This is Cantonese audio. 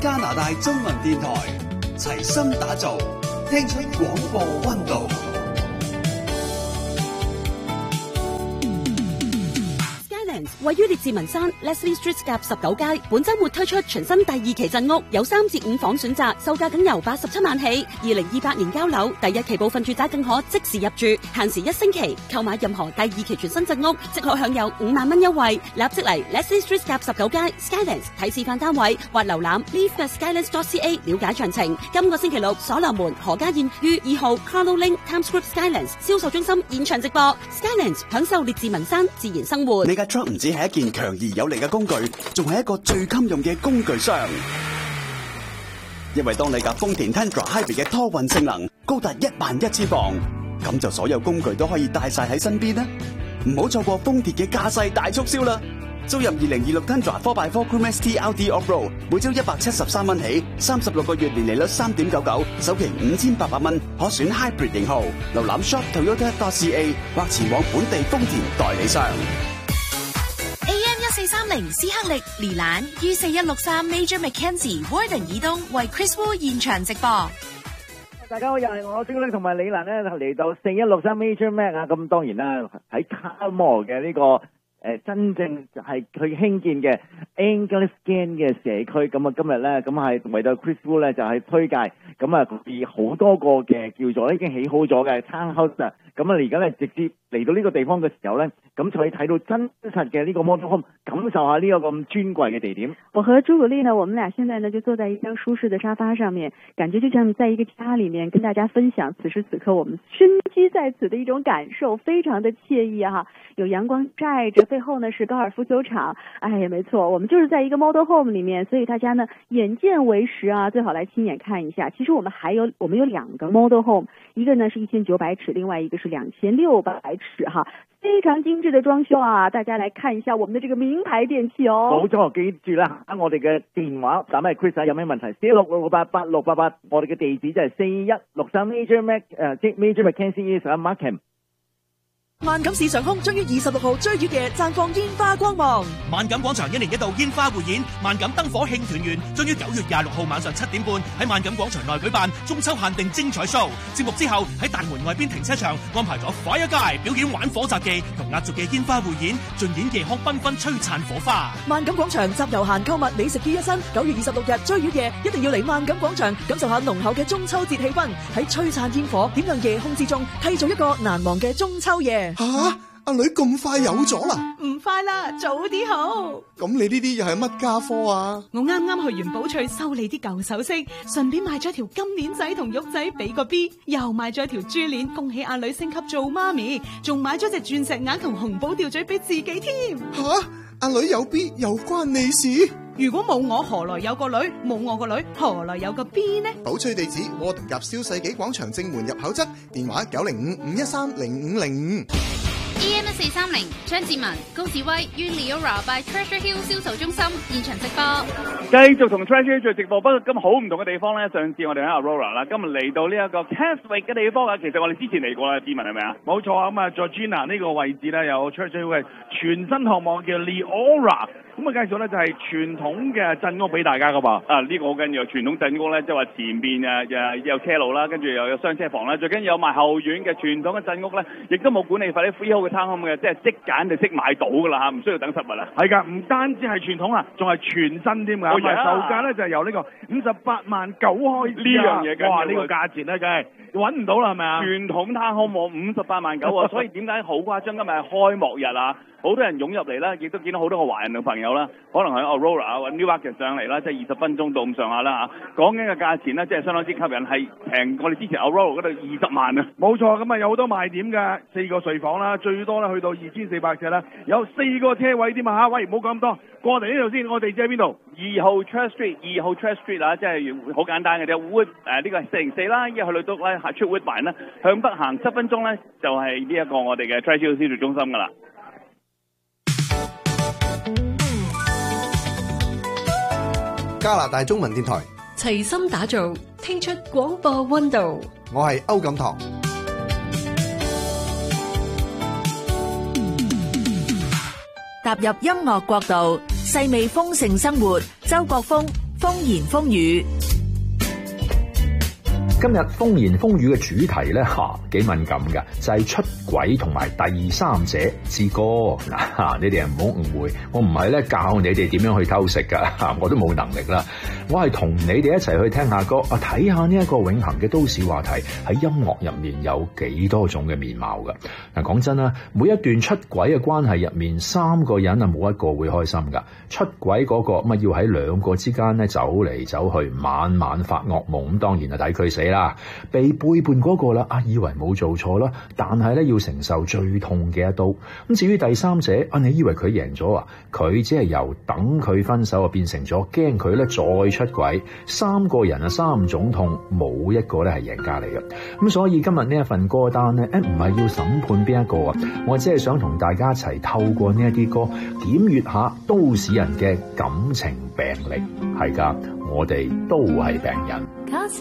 加拿大中文電台，齊心打造，聽出廣播溫度。 位於列治文山 Leslie Street 夾19街，本週末推出全新第2期鎮屋，有3至5房選擇，售價僅由87萬起。2028年交樓，第1期部分住宅更可即時入住，限時1星期。購買任何第2期全新鎮屋，即可享有5萬蚊優惠。立即嚟 Leslie Street 夾19街 Skylands 睇示範單位，或瀏覽 leave.skylands.ca 了解詳情。今個星期六，所羅門何家燕於2號 Carlo Link Times Square Skylands 銷售中心現場直播 Skylands， 享受列治文山自然生活。 你嘅 truck 唔止係一件強而有力嘅工具，仲係一個最襟用嘅工具箱。因為當你架豐田 Tundra Hybrid 嘅拖運性能高達11000磅，咁就所有工具都可以帶晒喺身邊啦。唔好錯過豐田嘅駕駛大促銷啦！租入2026 Tundra 4x4 Crew ST LT Off-Road， 每周173蚊起，36個月年利率 3.99%， 首期5800蚊，可選 Hybrid 型號。瀏覽 shop.toyota.ca 或前往本地豐田代理商。 AM1430 斯克力連蘭於4163 Major Mackenzie Warden 以東為 Chris Wu 現場直播。 大家好，又係我星力同埋李蘭咧嚟到4163 Major Mac 啊！咁當然啦，喺 Carmore 嘅呢個真正係佢興建嘅 Anglican 嘅社區，咁啊今日咧咁係為到 Chris Wu 咧就係推介，咁啊好多個嘅叫做已經起好咗嘅 townhouse 啊，咁啊而家咧直接嚟到呢個地方嘅時候咧，咁就可以睇到真實嘅呢個 model home， 感受下呢個咁尊貴嘅地點。 我和朱古力呢，我們倆現在呢就坐在一張舒適的沙發上面，感覺就像在一個家裡面跟大家分享此時此刻我們身居在此的一種感受，非常的愜意啊！有陽光曬着，背後呢是高爾夫球場，哎，沒錯，我們就是在一個 model home 裡面，所以大家呢眼見為實啊，最好來親眼看一下。其實我們有兩個 model home， 一個呢是1900尺，另外一個是2600尺哈。非常精緻的裝修啊！大家來看一下我們的這個名牌電器哦。 冇錯，記住啦，我哋嘅電話打俾 Chris 有咩問題？4666888688，我哋嘅地址就係4163 Major Mac Major Mackenzie East Markham。 萬錦市上空將於26號追月夜綻放煙花光芒。 萬錦廣場1年1度煙花匯演，萬錦燈火慶團圓，將於9月26號晚上7點半喺萬錦廣場內舉辦中秋限定精彩 show。節目之後喺大門外邊停車場安排咗 Fire Guy 表演玩火雜技同壓軸嘅煙花匯演，盡演夜空繽紛璀璨火花。 萬錦廣場集遊閒購物美食於一身，9月26日追月夜一定要嚟萬錦廣場感受下濃厚嘅中秋節氣氛，喺璀璨煙火點亮夜空之中，締造一個難忘嘅中秋夜。 阿女咁快有咗啦？ 唔快啦，早啲好。 咁你呢啲又係乜家科啊？ 我啱啱去完寶翠修理啲舊首飾，順便買咗條金鏈仔同玉仔俾個 B， 又買咗條珠鏈，恭喜阿女升級做媽咪，仲買咗隻鑽石鈪同紅寶吊墜俾自己添。 阿女有 B 又關你事？ 如果冇我，何來有個女？冇我個女，何來有個 B 呢？ 寶翠地址：窩頓夾蕭世紀廣場正門入口側，電話905-513-0505。 AM1430 張志文、高志威於 Leora by Treasure Hill 銷售中心現場直播， 繼續同 Treasure Hill 做直播。不過今日好唔同嘅地方咧，上次我哋喺 Aurora 啦，今日嚟到呢一個 Keswick 嘅地方啊。其實我哋之前嚟過啦，志文係咪啊？冇錯啊，咁啊 Georgina 呢個位置咧有 Treasure Hill 嘅全新項目叫 Leora。咁啊，介紹咧就係傳統嘅鎮屋俾大家噶噃。呢個好緊要，傳統鎮屋咧即係話前邊有車路啦，跟住又有雙車房啦，最緊要有埋後院嘅傳統嘅鎮屋咧，亦都冇管理費，啲 freehold 嘅 townhome 嘅，即係即揀就即買到噶啦嚇，唔需要等實物啦。係㗎，唔單止係傳統啊，仲係全新添㗎。咁啊，售價咧就係由呢個58.9萬開始。呢樣嘢緊要，哇！呢個價錢咧梗係揾唔到啦，係咪啊？傳統 townhome 58.9萬啊，所以點解好誇張？今日係開幕日啊！好多人湧入嚟啦，亦都見到好多個華人嘅朋友啦，可能喺 Aurora 或者 Newmarket 上嚟啦，即係20分鐘到咁上下啦嚇。講緊嘅價錢咧，即係相當之吸引，係平我哋之前 Aurora 嗰度20萬啊！冇錯，咁啊有好多賣點嘅，4個睡房啦，最多咧去到2400尺啦，有4個車位添啊嚇！喂，唔好講咁多，過嚟呢度先，我地址喺邊度？2號 Church Street 啊，即係好簡單嘅啫。Wood 呢個係404啦，一去到都咧出 Woodbine 啦，向北行7分鐘咧就係呢一個我哋嘅 Treasure Hill 銷售中心噶啦。 加拿大中文電台齊心打造，聽出廣播溫度。 我係歐錦棠。 踏入音樂國度，細味豐盛生活。周國峰、 風言風語。 今日風言風語嘅主題咧幾敏感㗎，就係出軌同埋第三者之歌。嗱，你哋唔好誤會，我唔係咧教你哋點樣去偷食㗎，我都冇能力啦。我係同你哋一齊去聽下歌，睇下呢一個永恆嘅都市話題喺音樂入面有幾多種嘅面貌㗎。嗱，講真啦，每一段出軌嘅關係入面，3個人冇一個會開心㗎。出軌嗰個要喺2個之間咧走嚟走去，晚晚發噩夢，咁當然係抵佢死啦。被背叛嗰個啦，以為冇做錯啦，但係咧要承受最痛嘅一刀。咁至於第三者，你以為佢贏咗啊？佢只係由等佢分手變成咗驚佢咧再出軌。3個人3種痛，冇一個咧係贏家嚟嘅。咁所以今日呢一份歌單咧，唔係要審判邊一個啊，我只係想同大家一齊透過呢一啲歌檢閱下都市人嘅感情病歷。係噶，我哋都係病人。 假設